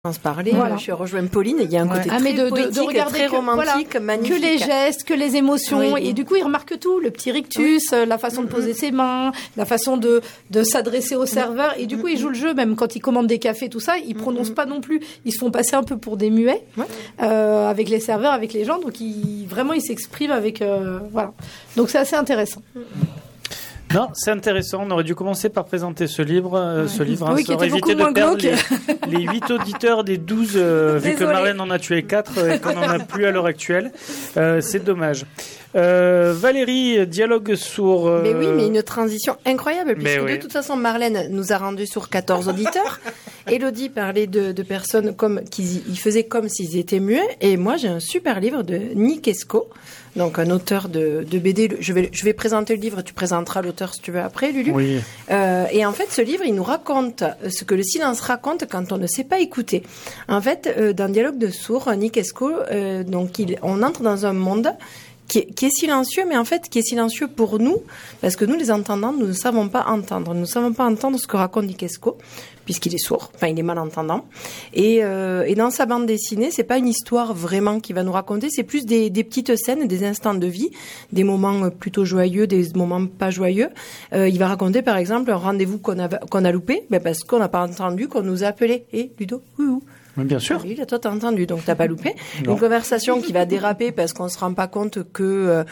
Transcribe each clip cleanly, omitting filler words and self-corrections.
parler, je rejoins Pauline, il y a un côté très poétique, de regarder très romantique, magnifique. Que les gestes, que les émotions, et du coup il remarque tout, le petit rictus, la façon de poser ses mains, la façon de s'adresser au serveur, et du coup il joue le jeu, même quand il commande des cafés, tout ça, ils prononcent pas non plus, ils se font passer un peu pour des muets, avec les serveurs, avec les gens, donc ils s'expriment avec, voilà. Donc c'est assez intéressant. Non, c'est intéressant. On aurait dû commencer par présenter ce livre. Ça aurait évité de perdre les 8 auditeurs des 12, vu que Marlène en a tué 4 et qu'on n'en a plus à l'heure actuelle. C'est dommage. Valérie, dialogue sourd. Mais oui, mais une transition incroyable, puisque de toute façon, Marlène nous a rendu sur 14 auditeurs. Élodie parlait de personnes ils faisaient comme s'ils étaient muets. Et moi, j'ai un super livre de Nick Esco, donc un auteur de BD. Je vais présenter le livre, tu présenteras l'auteur si tu veux après, Lulu. Oui. Et en fait, ce livre, il nous raconte ce que le silence raconte quand on ne sait pas écouter. En fait, dans Dialogue de sourds, Nick Esco, on entre dans un monde qui est silencieux, mais en fait qui est silencieux pour nous, parce que nous, les entendants, nous ne savons pas entendre. Nous ne savons pas entendre ce que raconte Nick Esco, puisqu'il est sourd, enfin il est malentendant. Et dans sa bande dessinée, c'est pas une histoire vraiment qu'il va nous raconter, c'est plus des petites scènes, des instants de vie, des moments plutôt joyeux, des moments pas joyeux. Il va raconter par exemple un rendez-vous qu'on a loupé, parce qu'on n'a pas entendu qu'on nous a appelé. Et Ludo, ouh. Oui, bien sûr. Oui, toi, t'as entendu, donc t'as pas loupé. Une conversation qui va déraper parce qu'on se rend pas compte que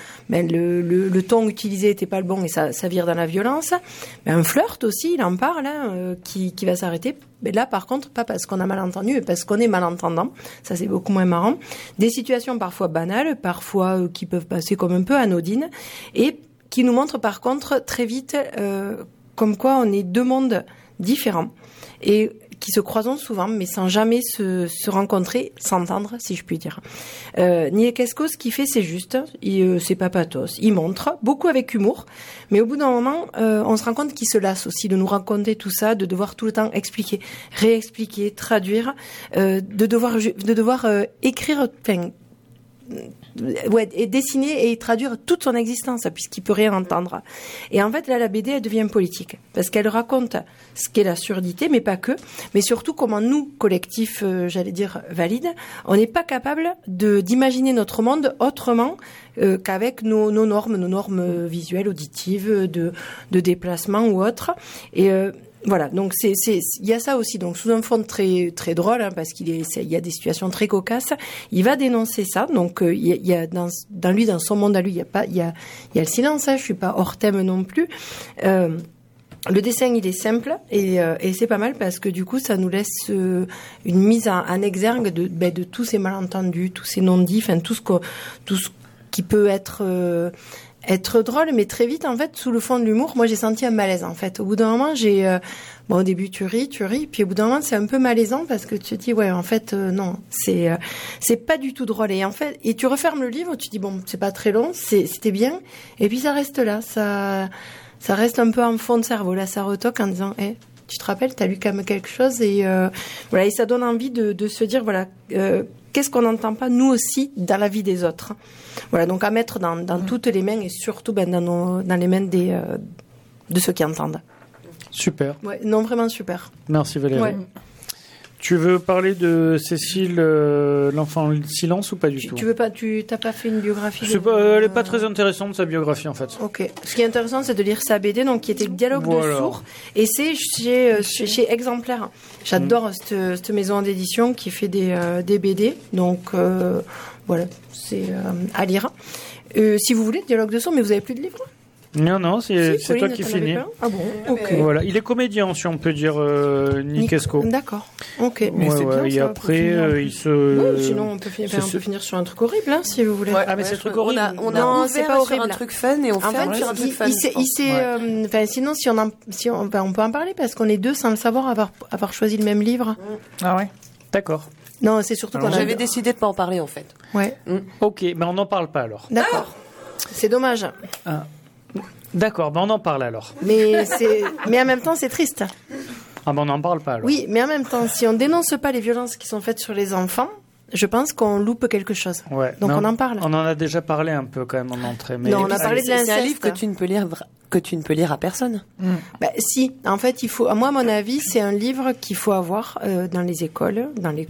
le ton utilisé était pas le bon et ça vire dans la violence. Un flirt aussi, il en parle, qui va s'arrêter. Mais là, par contre, pas parce qu'on a mal entendu, mais parce qu'on est malentendant. Ça, c'est beaucoup moins marrant. Des situations parfois banales, parfois qui peuvent passer comme un peu anodines, et qui nous montrent par contre très vite comme quoi on est deux mondes différents. Et qui se croisent souvent, mais sans jamais se rencontrer, s'entendre, si je puis dire. Nick Esco, ce qu'il fait, c'est juste, c'est pas pathos. Il montre, beaucoup avec humour, mais au bout d'un moment, on se rend compte qu'il se lasse aussi de nous raconter tout ça, de devoir tout le temps expliquer, réexpliquer, traduire, de devoir écrire, et dessiner et traduire toute son existence puisqu'il peut rien entendre. Et en fait là la BD elle devient politique parce qu'elle raconte ce qu'est la surdité, mais pas que, mais surtout comment nous collectifs j'allais dire valides, on n'est pas capable d'imaginer notre monde autrement qu'avec nos normes visuelles, auditives, de déplacement ou autre. Et voilà, donc il y a ça aussi, donc sous un fond très très drôle, parce qu'il y a des situations très cocasses. Il va dénoncer ça, donc il y a dans son monde à lui, il y a le silence. Je suis pas hors thème non plus. Le dessin il est simple et c'est pas mal parce que du coup ça nous laisse une mise en exergue de tous ces malentendus, tous ces non-dits, enfin tout ce qui peut être drôle, mais très vite, en fait, sous le fond de l'humour, moi, j'ai senti un malaise, en fait. Au bout d'un moment, au début, tu ris, puis au bout d'un moment, c'est un peu malaisant parce que tu te dis, ouais, en fait, non, c'est pas du tout drôle. Et en fait, et tu refermes le livre, tu te dis, bon, c'est pas très long, c'était bien, et puis ça reste là, ça reste un peu en fond de cerveau, là, ça retoque en disant, tu te rappelles, t'as lu quand même quelque chose, et voilà, et ça donne envie de se dire, voilà, qu'est-ce qu'on n'entend pas, nous aussi, dans la vie des autres. Voilà, donc à mettre dans toutes les mains et surtout dans les mains de ceux qui entendent. Super. Ouais, non, vraiment super. Merci Valérie. Ouais. Tu veux parler de Cécile, l'enfant silence ou pas du tout? Tu t'as pas fait une biographie? Elle est pas très intéressante sa biographie en fait. Ok. Ce qui est intéressant, c'est de lire sa BD, donc qui était Dialogue de sourds, et c'est chez Exemplaire. J'adore cette maison d'édition qui fait des BD, donc voilà, c'est à lire. Si vous voulez Dialogue de sourds, mais vous avez plus de livres? Non, c'est toi qui finis. Ah bon, ok. Voilà, il est comédien, si on peut dire, Nick Esco. D'accord, ok. Mais c'est bien, et ça, après, il se... Oui, sinon, on peut finir sur un truc horrible, si vous voulez. Ah, mais c'est un truc horrible. Non, c'est pas horrible. Sur un truc fun et on ferme sur un truc fun. Sinon, on peut en parler parce qu'on est deux sans le savoir avoir choisi le même livre. Ah ouais, d'accord. Non, c'est surtout qu'on j'avais décidé de pas en parler, en fait. Ouais. Ok, mais on n'en parle pas alors. D'accord. C'est dommage. Ah. D'accord, on en parle alors. Mais en même temps, c'est triste. Ah on n'en parle pas alors. Oui, mais en même temps, si on dénonce pas les violences qui sont faites sur les enfants, je pense qu'on loupe quelque chose. Ouais. Donc on en parle. On en a déjà parlé un peu quand même en entrée. Mais non, on a parlé de l'inceste. C'est un livre que tu ne peux lire que tu ne peux lire à personne. Si, en fait, il faut. Moi, à mon avis, c'est un livre qu'il faut avoir dans les écoles, dans les